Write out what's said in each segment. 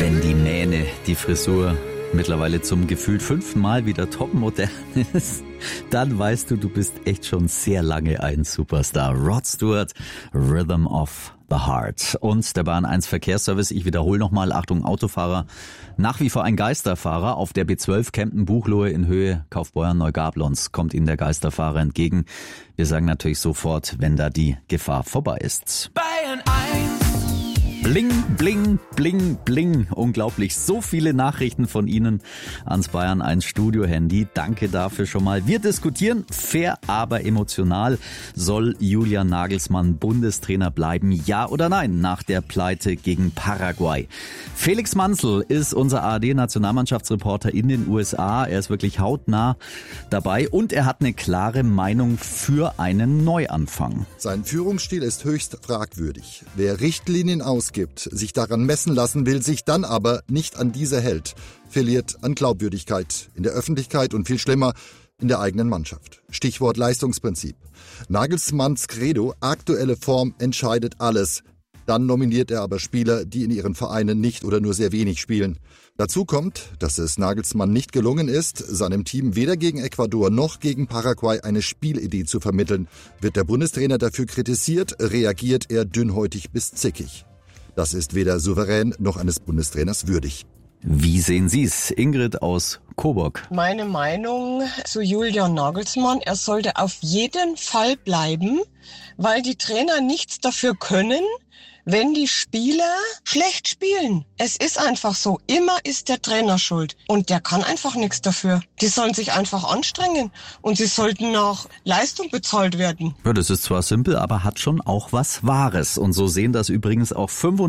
Wenn die Mähne, die Frisur mittlerweile zum gefühlt 5. Mal wieder topmodern ist, dann weißt du, du bist echt schon sehr lange ein Superstar. Rod Stewart, Rhythm of the Heart. Und der Bayern 1 Verkehrsservice, ich wiederhole nochmal, Achtung Autofahrer, nach wie vor ein Geisterfahrer. Auf der B12 Kempten-Buchloe in Höhe Kaufbeuern-Neugablons kommt Ihnen der Geisterfahrer entgegen. Wir sagen natürlich sofort, wenn da die Gefahr vorbei ist. Bayern 1. Bling, bling, bling, bling. Unglaublich, so viele Nachrichten von Ihnen ans Bayern 1 Studio-Handy. Danke dafür schon mal. Wir diskutieren, fair, aber emotional. Soll Julian Nagelsmann Bundestrainer bleiben, ja oder nein, nach der Pleite gegen Paraguay? Felix Manzl ist unser ARD-Nationalmannschaftsreporter in den USA. Er ist wirklich hautnah dabei und er hat eine klare Meinung für einen Neuanfang. Sein Führungsstil ist höchst fragwürdig. Wer Richtlinien ausgibt, sich daran messen lassen will, sich dann aber nicht an diese hält, verliert an Glaubwürdigkeit in der Öffentlichkeit und viel schlimmer in der eigenen Mannschaft. Stichwort Leistungsprinzip. Nagelsmanns Credo, aktuelle Form entscheidet alles. Dann nominiert er aber Spieler, die in ihren Vereinen nicht oder nur sehr wenig spielen. Dazu kommt, dass es Nagelsmann nicht gelungen ist, seinem Team weder gegen Ecuador noch gegen Paraguay eine Spielidee zu vermitteln. Wird der Bundestrainer dafür kritisiert, reagiert er dünnhäutig bis zickig. Das ist weder souverän noch eines Bundestrainers würdig. Wie sehen Sie es, Ingrid aus Coburg? Meine Meinung zu Julian Nagelsmann, er sollte auf jeden Fall bleiben, weil die Trainer nichts dafür können, wenn die Spieler schlecht spielen. Es ist einfach so. Immer ist der Trainer schuld. Und der kann einfach nichts dafür. Die sollen sich einfach anstrengen. Und sie sollten nach Leistung bezahlt werden. Ja, das ist zwar simpel, aber hat schon auch was Wahres. Und so sehen das übrigens auch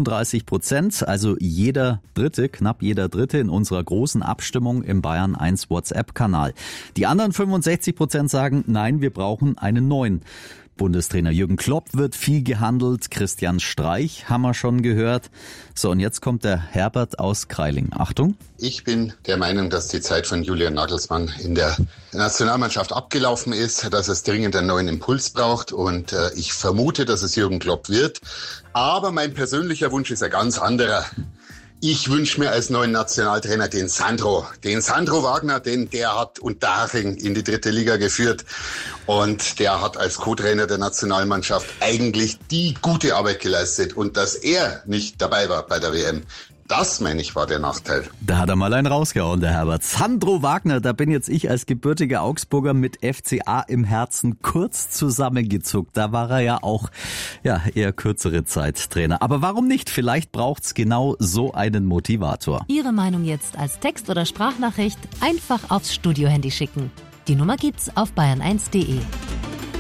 35%. Also knapp jeder Dritte in unserer großen Abstimmung im Bayern 1 WhatsApp-Kanal. Die anderen 65% sagen, nein, wir brauchen einen neuen Bundestrainer. Jürgen Klopp wird viel gehandelt, Christian Streich haben wir schon gehört. So, und jetzt kommt der Herbert aus Kreiling. Achtung. Ich bin der Meinung, dass die Zeit von Julian Nagelsmann in der Nationalmannschaft abgelaufen ist, dass es dringend einen neuen Impuls braucht und ich vermute, dass es Jürgen Klopp wird. Aber mein persönlicher Wunsch ist ein ganz anderer. Ich wünsche mir als neuen Nationaltrainer den Sandro Wagner, denn der hat Unterhaching in die 3. Liga geführt und der hat als Co-Trainer der Nationalmannschaft eigentlich die gute Arbeit geleistet und dass er nicht dabei war bei der WM. Das, meine ich, war der Nachteil. Da hat er mal einen rausgehauen, der Herbert. Sandro Wagner, da bin jetzt ich als gebürtiger Augsburger mit FCA im Herzen kurz zusammengezuckt. Da war er ja auch eher kürzere Zeit Trainer. Aber warum nicht? Vielleicht braucht's genau so einen Motivator. Ihre Meinung jetzt als Text- oder Sprachnachricht einfach aufs Studiohandy schicken. Die Nummer gibt's auf bayern1.de.